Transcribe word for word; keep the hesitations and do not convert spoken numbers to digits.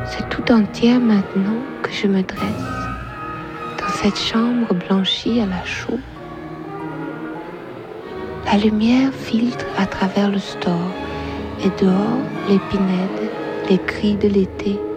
C'est tout entière maintenant que je me dresse dans cette chambre blanchie à la chaux. La lumière filtre à travers le store et dehors les pinèdes, les cris de l'été.